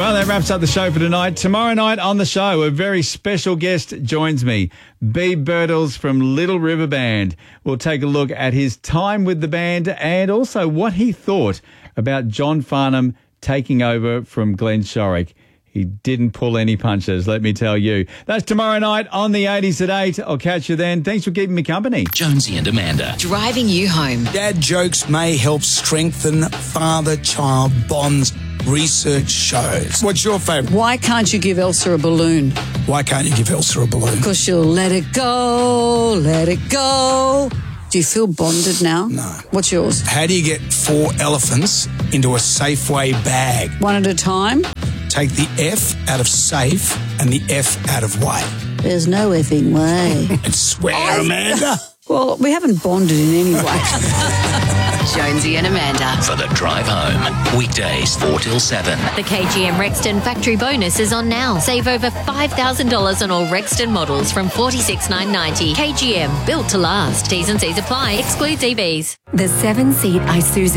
Well, that wraps up the show for tonight. Tomorrow night on the show, a very special guest joins me, B. Birtles from Little River Band. We'll take a look at his time with the band and also what he thought about John Farnham taking over from Glenn Shorrock. He didn't pull any punches, let me tell you. That's tomorrow night on the 80s at 8. I'll catch you then. Thanks for keeping me company. Jonesy and Amanda. Driving you home. Dad jokes may help strengthen father-child bonds. Research shows. What's your favourite? Why can't you give Elsa a balloon? Why can't you give Elsa a balloon? Because she'll let it go, let it go. Do you feel bonded now? No. What's yours? How do you get 4 elephants into a Safeway bag? One at a time? Take the F out of safe and the F out of way. There's no effing way. And swear, Amanda. Well, we haven't bonded in any way. Jonesy and Amanda. For the drive home. Weekdays 4 till 7. The KGM Rexton factory bonus is on now. Save over $5,000 on all Rexton models from $46,990. KGM, built to last. T's and C's apply. Excludes EVs. The 7-seat Isuzu